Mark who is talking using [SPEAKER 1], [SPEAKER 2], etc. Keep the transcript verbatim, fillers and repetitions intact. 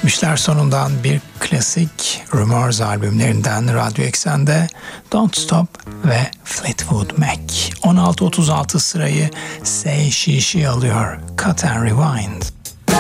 [SPEAKER 1] yetmişler sonundan bir klasik Rumors albümlerinden Radyo Eksen'de Don't Stop ve Fleetwood Mac. on altı otuz altı sırayı Say She She alıyor. Cut and Rewind.